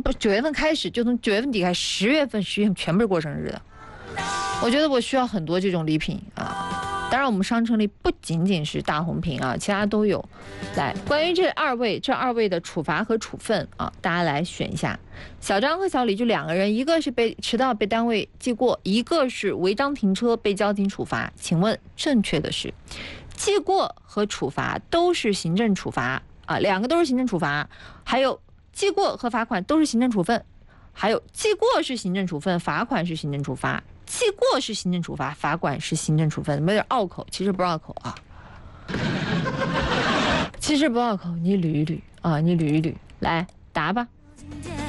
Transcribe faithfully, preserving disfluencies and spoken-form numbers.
不九月份开始，就从九月份底开，十月份、十月份全部是过生日的。我觉得我需要很多这种礼品啊。当然，我们商城里不仅仅是大红瓶啊，其他都有。来，关于这二位，这二位的处罚和处分啊，大家来选一下。小张和小李就两个人，一个是被迟到被单位记过，一个是违章停车被交警处罚。请问正确的是，记过和处罚都是行政处罚啊，两个都是行政处罚。还有记过和罚款都是行政处分，还有记过是行政处分，罚款是行政处罚。记过是行政处罚，罚款是行政处分，有点拗口，其实不绕口啊。其实不绕口，你捋一捋啊，你捋一捋，来答吧。